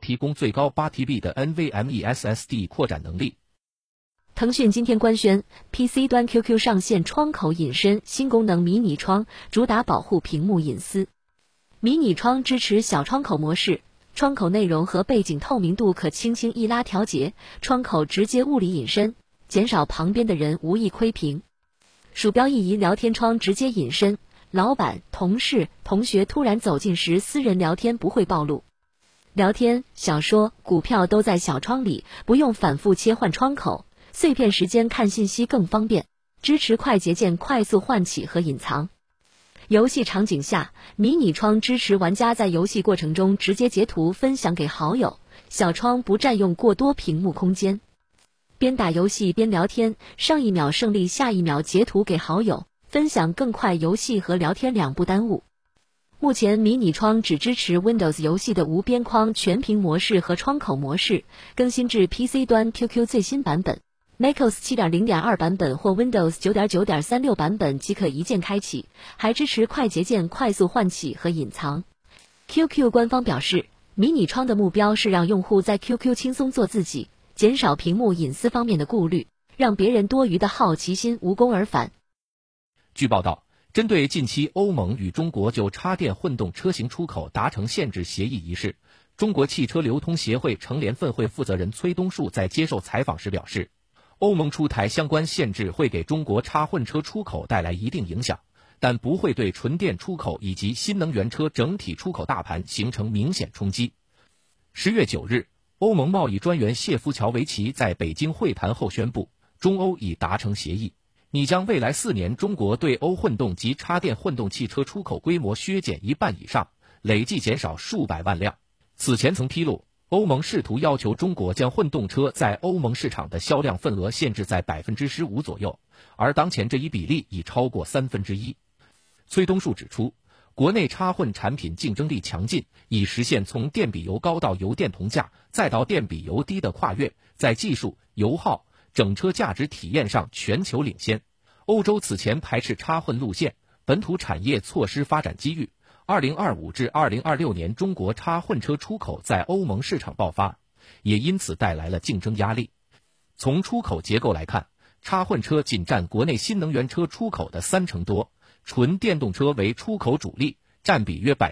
提供最高8TB 的 NVMe SSD 扩展能力。 腾讯今天官宣 ，PC 端 QQ 上线窗口隐身新功能迷你窗，主打保护屏幕隐私。迷你窗支持小窗口模式，窗口内容和背景透明度可轻轻一拉调节，窗口直接物理隐身，减少旁边的人无意窥屏。鼠标一移，聊天窗直接隐身，老板、同事、同学突然走近时，私人聊天不会暴露。聊天、小说、股票都在小窗里，不用反复切换窗口，碎片时间看信息更方便。支持快捷键快速唤起和隐藏。游戏场景下，迷你窗支持玩家在游戏过程中直接截图分享给好友，小窗不占用过多屏幕空间。边打游戏边聊天，上一秒胜利，下一秒截图给好友，分享更快，游戏和聊天两不耽误。目前迷你窗只支持 Windows 游戏的无边框全屏模式和窗口模式，更新至 PC 端 QQ 最新版本。macOS 7.0.2 版本或 Windows 9.9.36 版本即可一键开启，还支持快捷键快速唤起和隐藏。QQ 官方表示，迷你窗的目标是让用户在 QQ 轻松做自己，减少屏幕隐私方面的顾虑，让别人多余的好奇心无功而返。 据报道，针对近期欧盟与中国就插电混动车型出口达成限制协议一事，中国汽车流通协会成联分会负责人崔东树在接受采访时表示，欧盟出台相关限制会给中国插混车出口带来一定影响，但不会对纯电出口以及新能源车整体出口大盘形成明显冲击。10月9日，欧盟贸易专员谢夫乔维奇在北京会谈后宣布，中欧已达成协议，拟将未来4年中国对欧混动及插电混动汽车出口规模削减1半以上，累计减少数百万辆。此前曾披露，欧盟试图要求中国将混动车在欧盟市场的销量份额限制在 15% 左右，而当前这一比例已超过1/3。崔东树指出，国内插混产品竞争力强劲，已实现从电比油高到油电同价，再到电比油低的跨越，在技术、油耗、整车价值体验上全球领先。欧洲此前排斥插混路线，本土产业错失发展机遇。2025至2026年中国插混车出口在欧盟市场爆发，也因此带来了竞争压力。从出口结构来看，插混车仅占国内新能源车出口的30%多，纯电动车为出口主力，占比约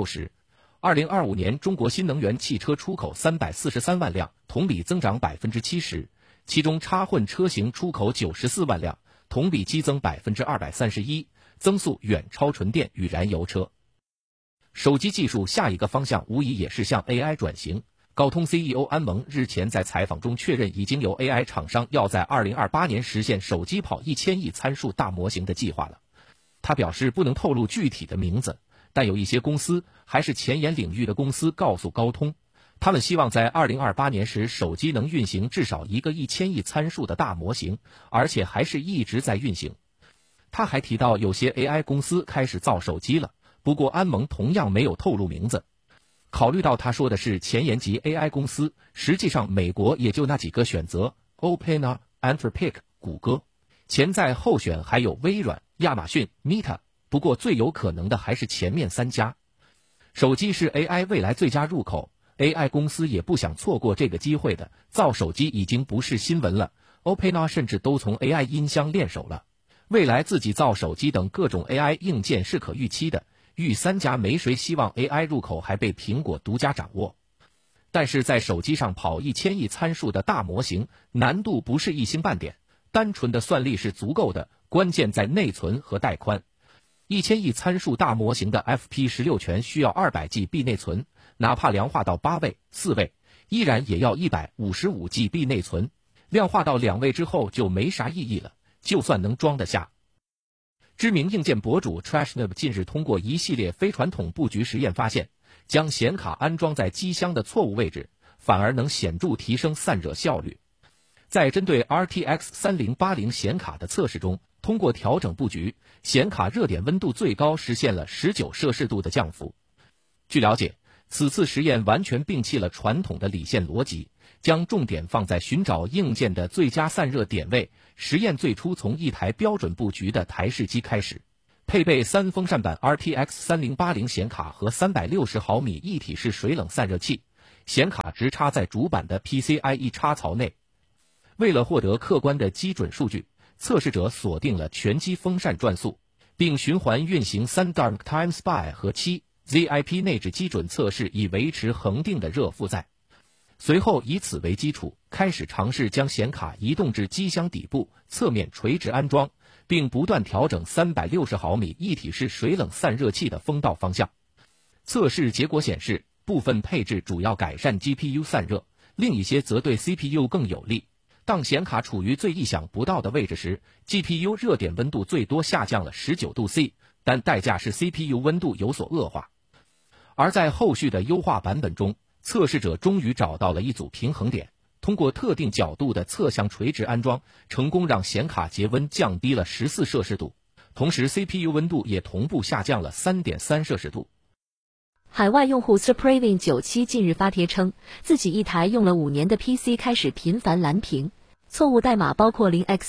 60%。2025年中国新能源汽车出口343万辆，同比增长 70%， 其中插混车型出口94万辆，同比激增 231%， 增速远超纯电与燃油车。手机技术下一个方向无疑也是向 AI 转型。高通 CEO 安蒙日前在采访中确认，已经有 AI 厂商要在2028年实现手机跑1000亿参数大模型的计划了。他表示不能透露具体的名字，但有一些公司还是前沿领域的公司告诉高通，他们希望在2028年时手机能运行至少一个1000亿参数的大模型，而且还是一直在运行。他还提到有些 AI 公司开始造手机了，不过安蒙同样没有透露名字。考虑到他说的是前沿级 AI 公司，实际上美国也就那几个选择 OpenAI、Anthropic、谷歌，潜在候选还有微软、亚马逊、Meta， 不过最有可能的还是前面3家。手机是 AI 未来最佳入口， AI 公司也不想错过这个机会的，造手机已经不是新闻了， OpenAI 甚至都从 AI 音箱练手了，未来自己造手机等各种 AI 硬件是可预期的。逾3家没谁希望 AI 入口还被苹果独家掌握。但是在手机上跑1000亿参数的大模型，难度不是一星半点，单纯的算力是足够的，关键在内存和带宽。1000亿参数大模型的 FP16 全需要200GB 内存，哪怕量化到8位、4位，依然也要 155GB 内存，量化到2位之后就没啥意义了，就算能装得下。知名硬件博主 Trashnob 近日通过一系列非传统布局实验发现，将显卡安装在机箱的错误位置，反而能显著提升散热效率。在针对 RTX 3080显卡的测试中，通过调整布局，显卡热点温度最高实现了19摄氏度的降幅。据了解，此次实验完全摒弃了传统的理线逻辑，将重点放在寻找硬件的最佳散热点位。实验最初从一台标准布局的台式机开始，配备3风扇版 RTX 3080显卡和360毫米一体式水冷散热器， 显卡直插在主板的 PCIe 插槽内。为了获得客观的基准数据，测试者锁定了全机风扇转速，并循环运行3 Dark Time SPI 和7 ZIP 内置基准测试，以维持恒定的热负载。随后以此为基础，开始尝试将显卡移动至机箱底部，侧面垂直安装，并不断调整360毫米一体式水冷散热器的风道方向。测试结果显示，部分配置主要改善 GPU 散热，另一些则对 CPU 更有利。当显卡处于最意想不到的位置时， GPU 热点温度最多下降了19度C， 但代价是 CPU 温度有所恶化。而在后续的优化版本中，测试者终于找到了一组平衡点，通过特定角度的侧向垂直安装，成功让显卡节温降低了14摄氏度，同时 CPU 温度也同步下降了 3.3 摄氏度。 海外用户 Supravin97 近日发帖称，自己一台用了5年的 PC 开始频繁蓝屏，错误代码包括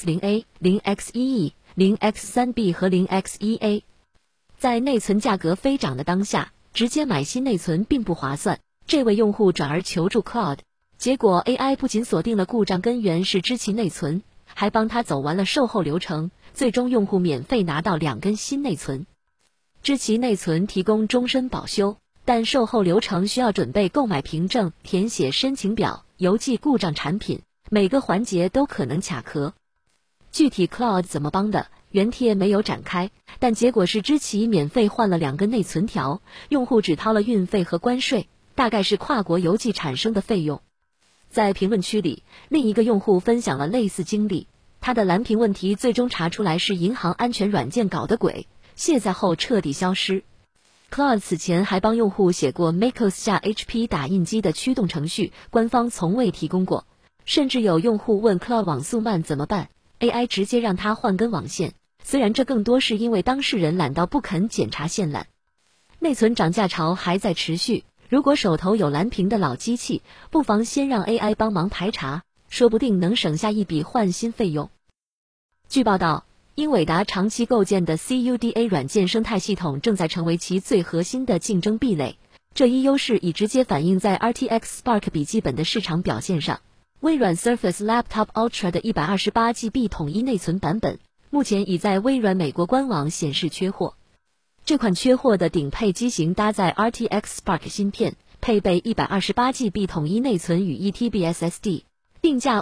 0x0A、0x1E、0x3B 和 0x1A。在内存价格飞涨的当下，直接买新内存并不划算。这位用户转而求助 Cloud， 结果 AI 不仅锁定了故障根源是知其内存，还帮他走完了售后流程，最终用户免费拿到2根新内存。知其内存提供终身保修，但售后流程需要准备购买凭证、填写申请表、邮寄故障产品，每个环节都可能卡壳。具体 Cloud 怎么帮的，原帖没有展开，但结果是知其免费换了2根内存条，用户只掏了运费和关税，大概是跨国邮寄产生的费用。在评论区里，另一个用户分享了类似经历，他的蓝屏问题最终查出来是银行安全软件搞的鬼，卸载后彻底消失。Cloud 此前还帮用户写过 MacOS 下 HP 打印机的驱动程序，官方从未提供过。甚至有用户问 Cloud 网速慢怎么办， AI 直接让他换根网线，虽然这更多是因为当事人懒到不肯检查线缆。内存涨价潮还在持续，如果手头有蓝屏的老机器，不妨先让 AI 帮忙排查，说不定能省下一笔换新费用。据报道，英伟达长期构建的 CUDA 软件生态系统正在成为其最核心的竞争壁垒，这一优势已直接反映在 RTX Spark 笔记本的市场表现上。微软 Surface Laptop Ultra 的 128GB 统一内存版本，目前已在微软美国官网显示缺货。这款缺货的顶配机型搭载 RTX Spark 芯片，配备 128GB 统一内存与 1TB SSD， 定价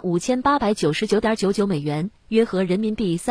5899.99美元，约合人民币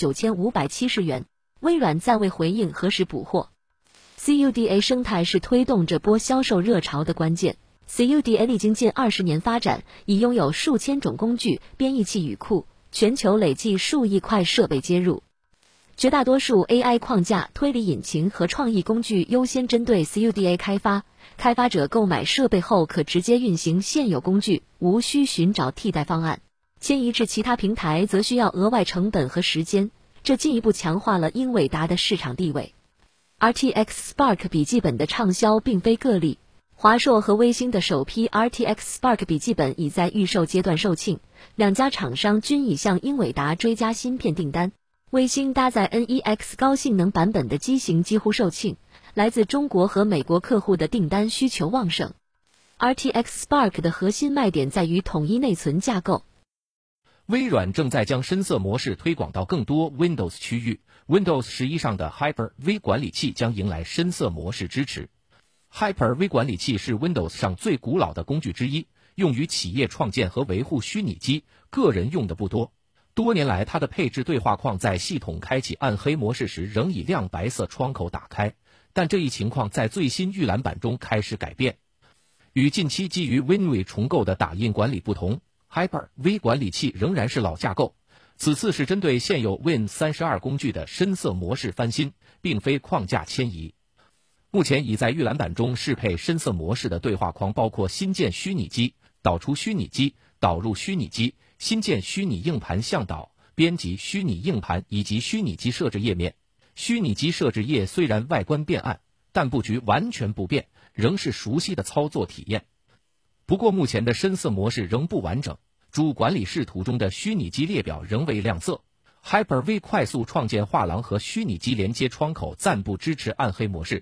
39570元。微软暂未回应何时补货。CUDA 生态是推动这波销售热潮的关键。CUDA 历经近20年发展，已拥有数千种工具、编译器语库，全球累计数亿块设备接入。绝大多数 AI 框架、推理引擎和创意工具优先针对 CUDA 开发，开发者购买设备后可直接运行现有工具，无需寻找替代方案。迁移至其他平台则需要额外成本和时间，这进一步强化了英伟达的市场地位。RTX Spark 笔记本的畅销并非个例。华硕和微星的首批 RTX Spark 笔记本已在预售阶段售罄，两家厂商均已向英伟达追加芯片订单。微星搭载 NEX 高性能版本的机型几乎售罄，来自中国和美国客户的订单需求旺盛。RTX Spark 的核心卖点在于统一内存架构。 微软正在将深色模式推广到更多 Windows 区域， Windows 11上的 Hyper-V 管理器将迎来深色模式支持。Hyper-V 管理器是 Windows 上最古老的工具之一，用于企业创建和维护虚拟机，个人用的不多。多年来，它的配置对话框在系统开启暗黑模式时仍以亮白色窗口打开，但这一情况在最新预览版中开始改变。与近期基于 WinRAR 重构的打印管理不同， Hyper-V 管理器仍然是老架构，此次是针对现有 Win32 工具的深色模式翻新，并非框架迁移。目前已在预览版中适配深色模式的对话框包括新建虚拟机、导出虚拟机、导入虚拟机、新建虚拟硬盘向导、编辑虚拟硬盘以及虚拟机设置页面。虚拟机设置页虽然外观变暗，但布局完全不变，仍是熟悉的操作体验。不过目前的深色模式仍不完整，主管理视图中的虚拟机列表仍未亮色。Hyper-V 快速创建画廊和虚拟机连接窗口暂不支持暗黑模式，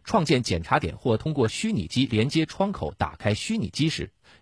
创建检查点或通过虚拟机连接窗口打开虚拟机时，